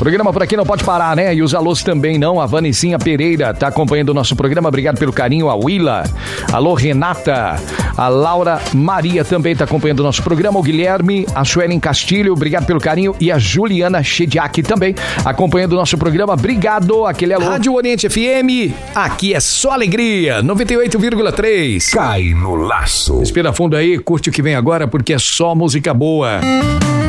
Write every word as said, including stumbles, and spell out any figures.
Programa por aqui não pode parar, né? E os alôs também não. A Vanessinha Pereira tá acompanhando o nosso programa. Obrigado pelo carinho. A Willa. Alô, Renata. A Laura Maria também tá acompanhando o nosso programa. O Guilherme. A Suelen Castilho. Obrigado pelo carinho. E a Juliana Chediak também acompanhando o nosso programa. Obrigado. Aquele alô. Rádio Oriente F M. Aqui é só alegria. noventa e oito vírgula três. Cai no laço. Respira fundo aí. Curte o que vem agora porque é só música boa.